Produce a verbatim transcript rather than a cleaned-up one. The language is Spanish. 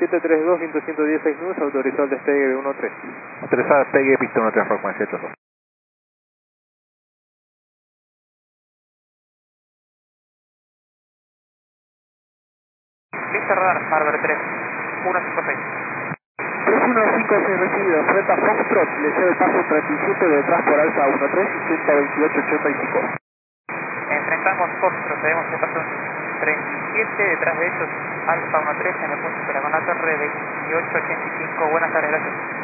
siete tres dos, viento ciento diez, seis nudos, autorizado el despegue de uno tres. Autorizado el despegue, pista uno tres, frecuencia ocho dos. Listo, radar, Harvard tres, uno cinco seis. tres uno cinco seis recibido, frente a Foxtrot, le cedo el paso treinta y siete detrás por Alfa uno tres y ciento veintiocho ochenta y cinco. Enfrentamos Foxtrot, tenemos el paso treinta y siete, detrás de ellos Alfa uno tres en el punto de la con la torre veintiocho ochenta y cinco. Buenas tardes, gracias.